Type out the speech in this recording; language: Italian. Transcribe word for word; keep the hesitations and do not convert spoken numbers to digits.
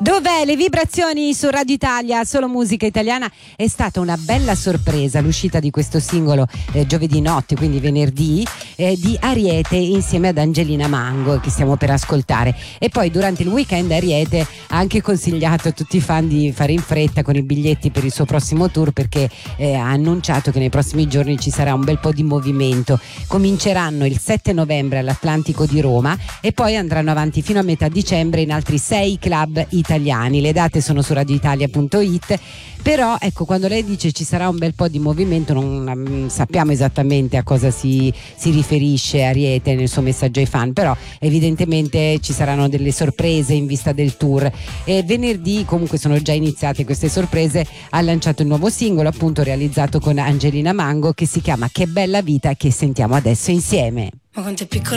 Dov'è le vibrazioni su Radio Italia, solo musica italiana? È stata una bella sorpresa l'uscita di questo singolo eh, giovedì notte, quindi venerdì, eh, di Ariete insieme ad Angelina Mango, che stiamo per ascoltare. E poi durante il weekend Ariete ha anche consigliato a tutti i fan di fare in fretta con i biglietti per il suo prossimo tour, perché eh, ha annunciato che nei prossimi giorni ci sarà un bel po' di movimento. Cominceranno il sette novembre all'Atlantico di Roma e poi andranno avanti fino a metà dicembre in altri sei club italiani. Le date sono su radioitalia punto it, però ecco, quando lei dice ci sarà un bel po' di movimento non um, sappiamo esattamente a cosa si, si riferisce Ariete nel suo messaggio ai fan, però evidentemente ci saranno delle sorprese in vista del tour. E venerdì comunque sono già iniziate queste sorprese, ha lanciato il nuovo singolo appunto realizzato con Angelina Mango che si chiama Che bella vita, che sentiamo adesso insieme. Ma quanto è piccola